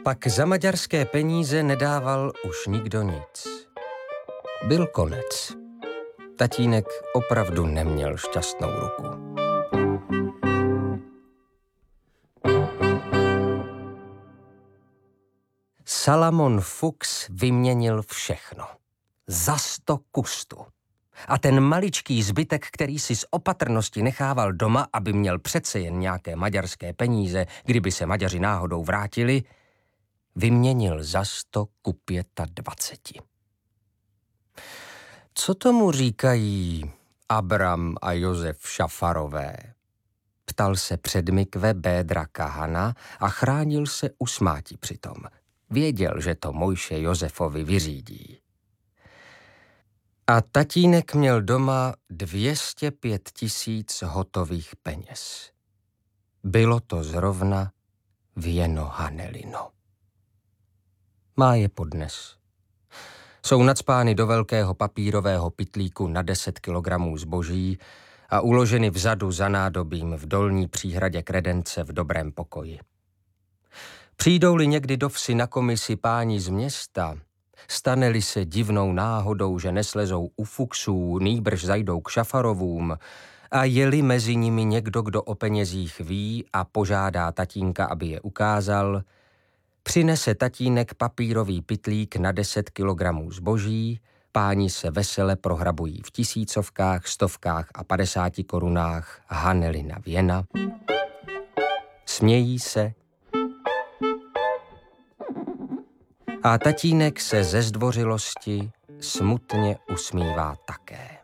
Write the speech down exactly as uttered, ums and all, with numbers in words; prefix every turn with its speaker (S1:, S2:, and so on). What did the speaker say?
S1: Pak za maďarské peníze nedával už nikdo nic. Byl konec. Tatínek opravdu neměl šťastnou ruku. Salamon Fuchs vyměnil všechno. Za sto kustů. A ten maličký zbytek, který si z opatrnosti nechával doma, aby měl přece jen nějaké maďarské peníze, kdyby se Maďaři náhodou vrátili, vyměnil za sto ku dvaceti. Co tomu říkají Abram a Josef Šafarové? Ptal se předmikve Bédra Kahana a chránil se usmátí přitom. Věděl, že to Mojše Josefovi vyřídí. A tatínek měl doma dvě stě pět tisíc hotových peněz. Bylo to zrovna věno Hanelino. Má je podnes. Jsou nacpány do velkého papírového pytlíku na deset kilogramů zboží a uloženy vzadu za nádobím v dolní příhradě kredence v dobrém pokoji. Přijdou-li někdy do vsi na komisi páni z města, stane-li se divnou náhodou, že neslezou u Fuchsů, nýbrž zajdou k Šafarovům, a je-li mezi nimi někdo, kdo o penězích ví a požádá tatínka, aby je ukázal, přinese tatínek papírový pytlík na deset kilogramů zboží, páni se vesele prohrabují v tisícovkách, stovkách a padesáti korunách Hanelina věna, smějí se a tatínek se ze zdvořilosti smutně usmívá také.